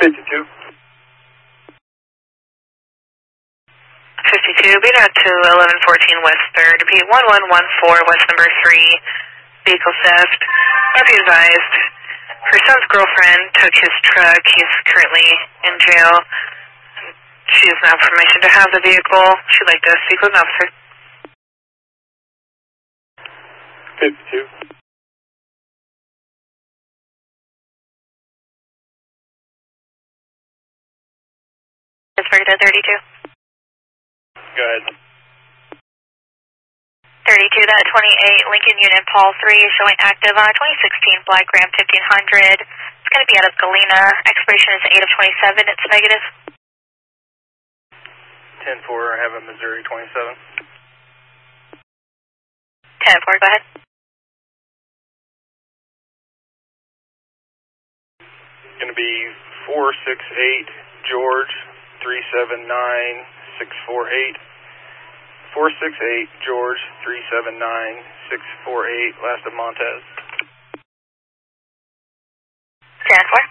52. 52, beat out to 1114 West 3rd, repeat 1114 West number 3, vehicle theft. Be advised, her son's girlfriend took his truck. He's currently in jail. She has now permission to have the vehicle. She'd like to speak with an officer. 52. Pittsburgh to 32. Go ahead. 32, that 28 Lincoln Unit Paul 3 is showing active on a 2016 Black Ram 1500. It's going to be out of Galena. Expiration is 8 of 27. It's negative. 10-4, I have a Missouri 27. 10-4, go ahead. Going to be 468 George 379 648. 468 George 379 648, last of Montez. 10-4.